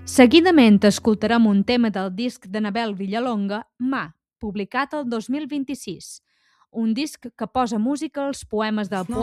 Seguidament escoltarem un tema del disc d'Anabel Villalonga, Mà, publicat el 2026, un disc que posa música als poemes del poeta